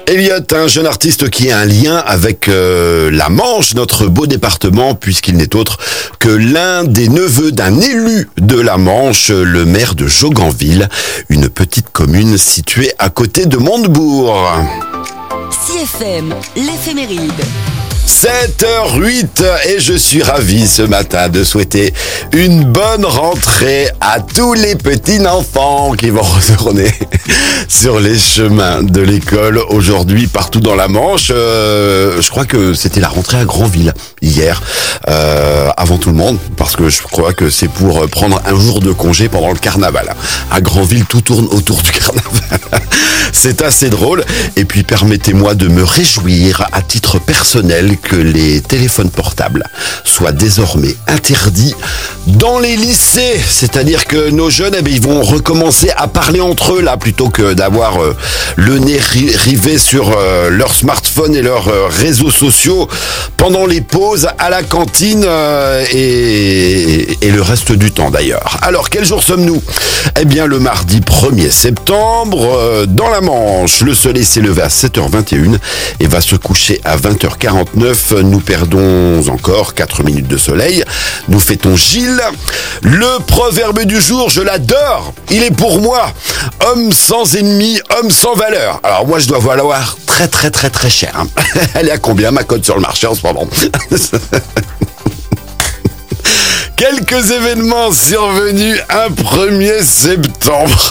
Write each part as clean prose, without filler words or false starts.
Elliot, un jeune artiste qui a un lien avec la Manche, notre beau département, puisqu'il n'est autre que l'un des neveux d'un élu de la Manche, le maire de Jauganville, une petite commune située à côté de Montebourg. CFM, l'éphéméride. 7h08 et je suis ravi ce matin de souhaiter une bonne rentrée à tous les petits enfants qui vont retourner sur les chemins de l'école aujourd'hui partout dans la Manche. Je crois que c'était la rentrée à Granville hier, avant tout le monde, parce que je crois que c'est pour prendre un jour de congé pendant le carnaval. À Granville, tout tourne autour du carnaval. C'est assez drôle. Et puis permettez-moi de me réjouir à titre personnel que les téléphones portables soient désormais interdits dans les lycées. C'est-à-dire que nos jeunes, ils vont recommencer à parler entre eux là, plutôt que d'avoir le nez rivé sur leur smartphone et leurs réseaux sociaux pendant les pauses à la cantine et le reste du temps d'ailleurs. Alors, quel jour sommes-nous ? Eh bien, le mardi 1er septembre, dans la Manche, le soleil s'est levé à 7h21 et va se coucher à 20h49. Nous perdons encore 4 minutes de soleil. Nous fêtons Gilles. Le proverbe du jour, je l'adore. Il est pour moi. Homme sans ennemi, homme sans valeur. Alors moi, je dois valoir très très très très cher. Hein. Elle est à combien ma cote sur le marché en ce moment ? Quelques événements survenus un 1er septembre.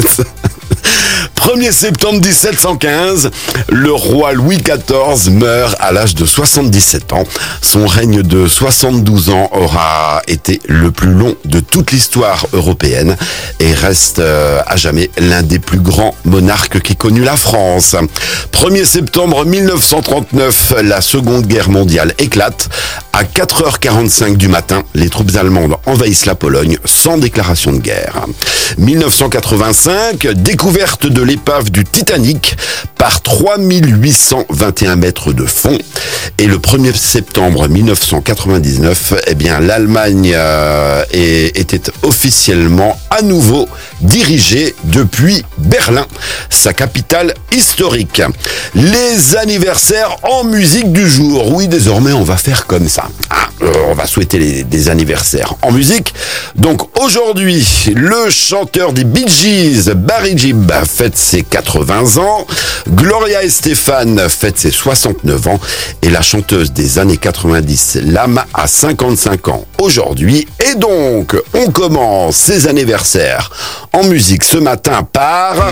1er septembre 1715, le roi Louis XIV meurt à l'âge de 77 ans. Son règne de 72 ans aura été le plus long de toute l'histoire européenne et reste à jamais l'un des plus grands monarques qu'ait connu la France. 1er septembre 1939, la Seconde Guerre mondiale éclate. À 4h45 du matin, les troupes allemandes envahissent la Pologne sans déclaration de guerre. 1985, découverte de l'épave du Titanic par 3821 mètres de fond. Et le 1er septembre 1999, eh bien, l'Allemagne était officiellement à nouveau dirigée depuis Berlin, sa capitale historique. Les anniversaires en musique du jour. Oui, désormais, on va faire comme ça. On va souhaiter des anniversaires en musique. Donc aujourd'hui, le chanteur des Bee Gees, Barry Gibb, fête ses 80 ans. Gloria Estefan fête ses 69 ans. Et la chanteuse des années 90, Lam, a 55 ans aujourd'hui. Et donc, on commence ces anniversaires en musique ce matin par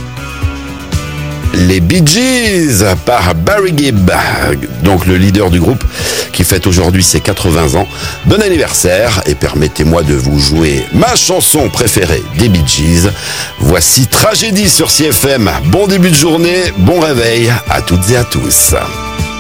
les Bee Gees, par Barry Gibb, donc le leader du groupe, qui fête aujourd'hui ses 80 ans. Bon anniversaire et permettez-moi de vous jouer ma chanson préférée des Bee Gees. Voici Tragédie sur CFM. Bon début de journée, bon réveil à toutes et à tous.